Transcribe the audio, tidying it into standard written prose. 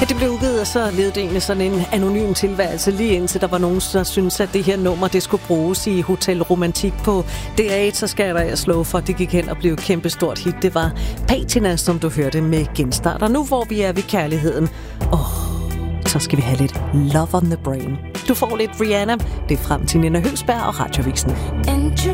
Det blev udgivet, og så levede det egentlig sådan en anonym tilværelse, lige indtil der var nogen, der syntes, at det her nummer, det skulle bruges i Hotel Romantik på DR1, så skal jeg slå for, at det gik hen og blev et kæmpestort hit. Det var Patina, som du hørte med Genstart. Og nu hvor vi er ved kærligheden, så skal vi have lidt Love on the Brain. Du får lidt Rihanna. Det er frem til Nina Høgsberg og Radioavisen. Introduce